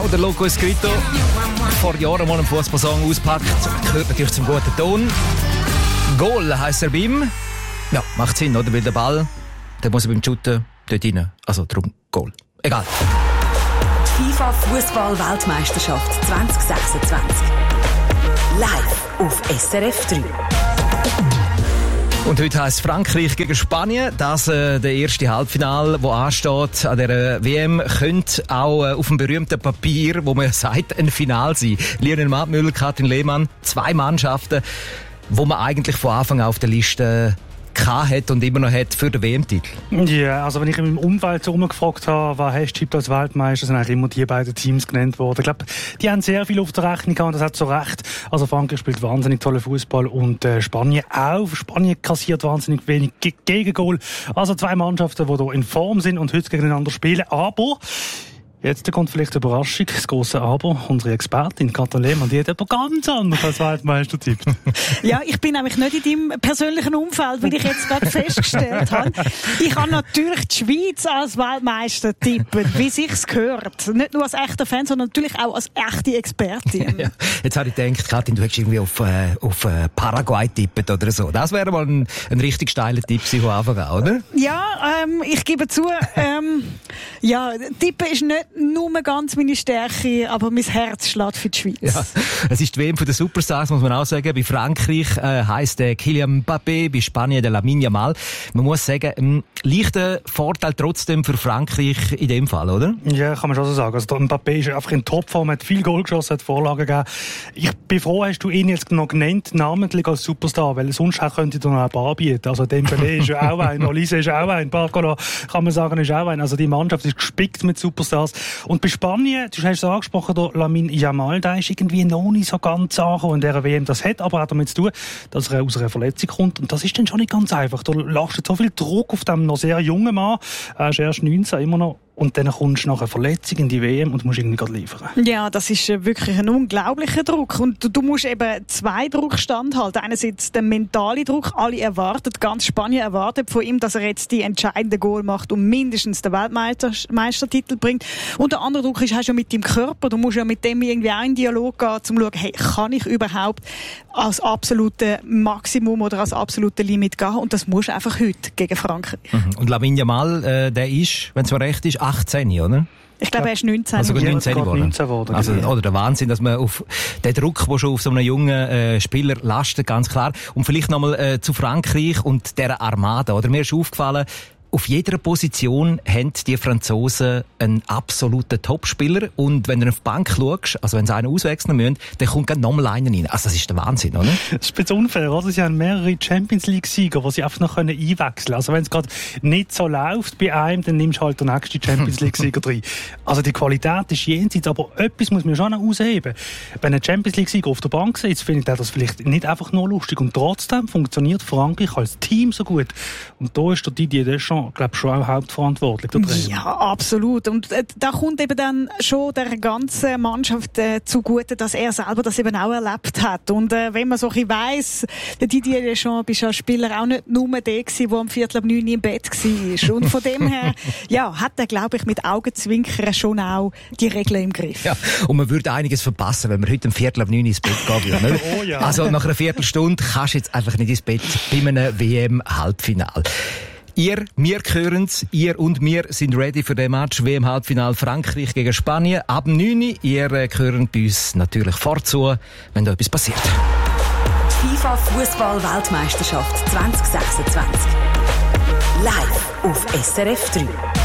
der Loco Escrito. Vor Jahren mal einen Fußballsong auspackt. Gehört natürlich zum guten Ton. Goal heisst er bei ihm. Ja, macht Sinn, oder? Weil der Ball, der muss beim Shooten dort rein. Also darum Goal. Egal. FIFA Fußball-Weltmeisterschaft 2026. Live auf SRF 3. Und heute heisst Frankreich gegen Spanien. Das der erste Halbfinale, der ansteht an der WM, könnte auch auf dem berühmten Papier, wo man sagt, ein Finale sein. Lionel Mattmüller, Katrin Lehmann, 2 Mannschaften, wo man eigentlich von Anfang an auf der Liste hat und immer noch hat für den WM-Titel. Ja, also wenn ich in meinem Umfeld so rumgefragt habe, was hast du als Weltmeister, sind eigentlich immer die beiden Teams genannt worden. Ich glaube, die haben sehr viel auf der Rechnung gehabt und das hat so recht. Also Frankreich spielt wahnsinnig tollen Fußball und Spanien auch. Spanien kassiert wahnsinnig wenig Gegengol. Also 2 Mannschaften, die hier in Form sind und heute gegeneinander spielen. Aber jetzt kommt vielleicht die Überraschung, das grosse Aber. Unsere Expertin Katrin Lehmann, die hat aber ganz anders als Weltmeister tippt. Ja, ich bin nämlich nicht in deinem persönlichen Umfeld, wie ich jetzt gerade festgestellt habe. Ich habe natürlich die Schweiz als Weltmeister tippen, wie sich's gehört. Nicht nur als echter Fan, sondern natürlich auch als echte Expertin. Ja, jetzt habe ich gedacht, Katrin, du hättest irgendwie auf Paraguay tippet oder so. Das wäre mal ein richtig steiler Tipp von Anfang an, oder? Ja, ich gebe zu, ja, tippen ist nicht nur ganz meine Stärke, aber mein Herz schlägt für die Schweiz. Ja, es ist die WM der Superstars, muss man auch sagen. Bei Frankreich heisst Kylian Mbappé, bei Spanien der Lamine Yamal. Man muss sagen, ein leichter Vorteil trotzdem für Frankreich in dem Fall, oder? Ja, kann man schon so sagen. Also der Mbappé ist einfach in Topform, hat viel Goal geschossen, hat Vorlagen gegeben. Ich bin froh, hast du ihn jetzt noch genannt, namentlich als Superstar, weil sonst könnte er noch ein paar anbieten. Also Dembélé ist ja auch ein, Olise ist auch ein, Barcola kann man sagen, ist auch ein. Also die Mannschaft ist gespickt mit Superstars. Und bei Spanien, du hast es angesprochen, der Lamine Yamal, der ist irgendwie noch nicht so ganz angekommen in dieser WM. Das hat aber auch damit zu tun, dass er aus einer Verletzung kommt. Und das ist dann schon nicht ganz einfach. Da lastet so viel Druck auf dem noch sehr jungen Mann. Er ist erst 19, immer noch. Und dann kommst du nach einer Verletzung in die WM und musst irgendwie gerade liefern. Ja, das ist wirklich ein unglaublicher Druck. Und du musst eben 2 Druck standhalten. Einerseits der mentale Druck. Alle erwarten, ganz Spanien erwartet von ihm, dass er jetzt die entscheidende Goal macht und mindestens den Weltmeistertitel bringt. Und der andere Druck ist, hast du ja mit deinem Körper. Du musst ja mit dem irgendwie auch in Dialog gehen, um zu schauen, hey, kann ich überhaupt als absolute Maximum oder als absolute Limit gehen? Und das musst du einfach heute gegen Frankreich. Und Lamine Yamal, der ist, wenn es mir recht ist, 18, oder? Ich glaube, er ist 19. Also 19 geworden. Also, oder der Wahnsinn, dass man auf den Druck, der schon auf so einem jungen Spieler lastet, ganz klar. Und vielleicht nochmal zu Frankreich und dieser Armada. Oder mir ist aufgefallen, auf jeder Position haben die Franzosen einen absoluten Topspieler. Und wenn du auf die Bank schaust, also wenn sie einen auswechseln müssen, dann kommt gerade nochmal einer rein. Also das ist der Wahnsinn, oder? Das ist ein bisschen unfair, oder? Sie haben mehrere Champions-League-Sieger, die sie einfach noch einwechseln können. Also wenn es gerade nicht so läuft bei einem, dann nimmst du halt den nächsten Champions-League-Sieger rein. Also die Qualität ist jenseits, aber etwas muss man schon noch ausheben. Wenn ein Champions-League-Sieger auf der Bank sitzt, findet er das vielleicht nicht einfach nur lustig. Und trotzdem funktioniert Frankreich als Team so gut. Und da ist der Didier Deschamps, glaube ich, schon auch hauptverantwortlich. Ja, absolut. Und da kommt eben dann schon der ganzen Mannschaft zugute, dass er selber das eben auch erlebt hat. Und wenn man so ein bisschen weiss, der Didier Deschamps ist als Spieler auch nicht nur der gewesen, der um 8:45 im Bett war. Und von dem her, ja, hat er, glaube ich, mit Augenzwinkern schon auch die Regeln im Griff. Ja, und man würde einiges verpassen, wenn man heute um 8:45 ins Bett gehen würde. Oh ja. Also nach einer Viertelstunde kannst du jetzt einfach nicht ins Bett bei einem WM-Halbfinale. Wir hören's, ihr und wir sind ready für den Match WM-Halbfinale Frankreich gegen Spanien. Ab 9 Uhr, ihr hört bei uns natürlich vorzu, wenn da etwas passiert. FIFA Fußball-Weltmeisterschaft 2026. Live auf SRF 3.